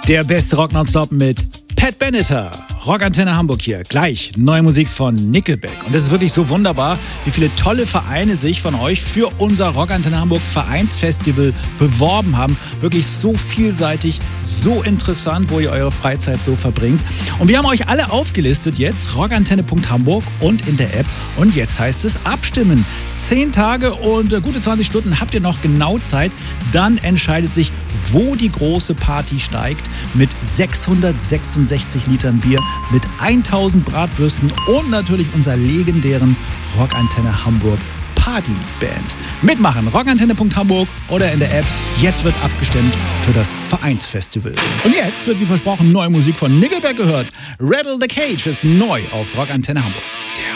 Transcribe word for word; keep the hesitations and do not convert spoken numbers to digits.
Der beste Rock nonstop mit Pat Benatar. Rockantenne Hamburg hier. Gleich neue Musik von Nickelback. Und es ist wirklich so wunderbar, wie viele tolle Vereine sich von euch für unser Rockantenne Hamburg Vereinsfestival beworben haben. Wirklich so vielseitig, so interessant, wo ihr eure Freizeit so verbringt. Und wir haben euch alle aufgelistet jetzt, rockantenne punkt hamburg und in der App. Und jetzt heißt es abstimmen. Zehn Tage und äh, gute zwanzig Stunden habt ihr noch genau Zeit. Dann entscheidet sich, wo die große Party steigt. Mit sechshundertsechsundsechzig Litern Bier, mit tausend Bratwürsten und natürlich unserer legendären Rockantenne Hamburg Partyband. Mitmachen, rockantenne punkt hamburg oder in der App. Jetzt wird abgestimmt für das Vereinsfestival. Und jetzt wird wie versprochen neue Musik von Nickelback gehört. Rattle the Cage ist neu auf Rockantenne Hamburg. Der